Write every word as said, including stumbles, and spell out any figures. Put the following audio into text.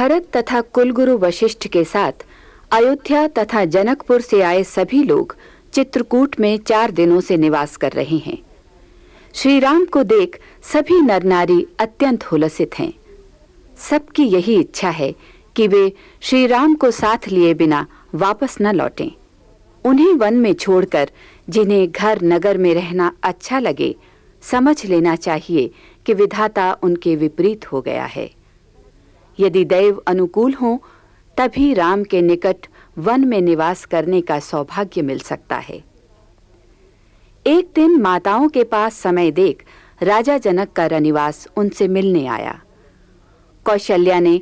भरत तथा कुलगुरु वशिष्ठ के साथ अयोध्या तथा जनकपुर से आए सभी लोग चित्रकूट में चार दिनों से निवास कर रहे हैं। श्री राम को देख सभी नर नारी अत्यंत हुलसित हैं। सबकी यही इच्छा है कि वे श्री राम को साथ लिए बिना वापस न लौटें। उन्हें वन में छोड़कर जिन्हें घर नगर में रहना अच्छा लगे, समझ लेना चाहिए कि विधाता उनके विपरीत हो गया है। यदि दैव अनुकूल हो तभी राम के निकट वन में निवास करने का सौभाग्य मिल सकता है। एक दिन माताओं के पास समय देख राजा जनक का रनिवास उनसे मिलने आया। कौशल्या ने